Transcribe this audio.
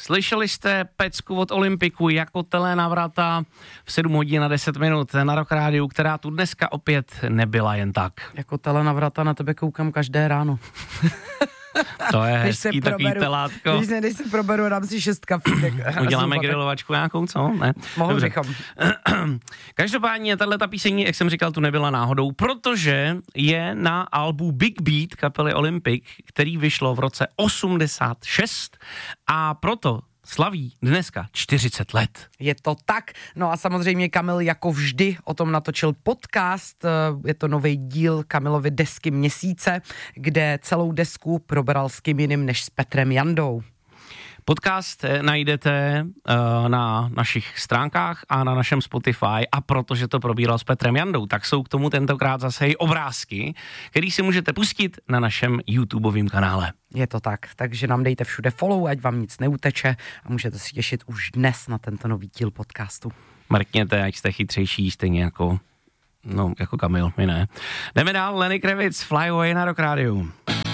Slyšeli jste pecku od Olympiku jako telenavrata v 7 hodin a 10 minut na Rock Rádiu, která tu dneska opět nebyla jen tak. Jako telenavrata na tebe koukám každé ráno. To je hezký takový telátko. Když se proberu, dám si 6 kafítek. Uděláme grilovačku nějakou, co? Ne? Mohli bychom. Každopádně tato píseň, jak jsem říkal, tu nebyla náhodou, protože je na albu Big Beat kapely Olympic, který vyšlo v roce 86 a proto slaví dneska 40 let. Je to tak. No a samozřejmě Kamil jako vždy o tom natočil podcast. Je to nový díl Kamilovy desky měsíce, kde celou desku probral s kým jiným než s Petrem Jandou. Podcast najdete na našich stránkách a na našem Spotify a protože to probíral s Petrem Jandou, tak jsou k tomu tentokrát zase i obrázky, který si můžete pustit na našem YouTubeovém kanále. Je to tak, takže nám dejte všude follow, ať vám nic neuteče a můžete si těšit už dnes na tento nový díl podcastu. Mrkněte, ať jste chytřejší, stejně jako Kamil, my ne. Jdeme dál, Lenny Kravitz, Fly Away na Rock Rádiu.